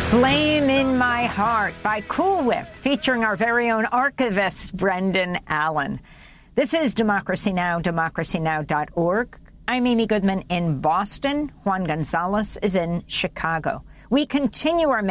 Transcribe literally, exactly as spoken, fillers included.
Flame in My Heart by Cool Whip, featuring our very own archivist, Brendan Allen. This is Democracy Now!, democracy now dot org. I'm Amy Goodman in Boston. Juan Gonzalez is in Chicago. We continue our